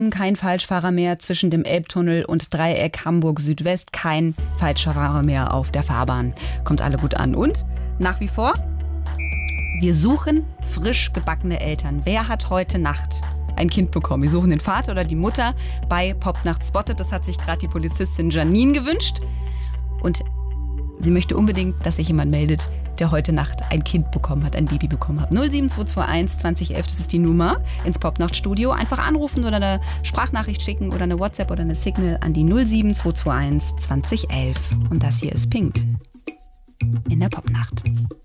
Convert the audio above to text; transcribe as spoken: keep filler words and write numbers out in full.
Kein Falschfahrer mehr zwischen dem Elbtunnel und Dreieck Hamburg Südwest. Kein Falschfahrer mehr auf der Fahrbahn. Kommt alle gut an. Und nach wie vor, wir suchen frisch gebackene Eltern. Wer hat heute Nacht ein Kind bekommen? Wir suchen den Vater oder die Mutter bei Popnacht Spotted. Das hat sich gerade die Polizistin Janine gewünscht. Und sie möchte unbedingt, dass sich jemand meldet, der heute Nacht ein Kind bekommen hat, ein Baby bekommen hat. null sieben zwei zwei eins zwanzig elf, das ist die Nummer ins Popnacht-Studio. Einfach anrufen oder eine Sprachnachricht schicken oder eine WhatsApp oder eine Signal an die null sieben zwei zwei eins zwanzig elf. Und das hier ist Pinkt in der Popnacht.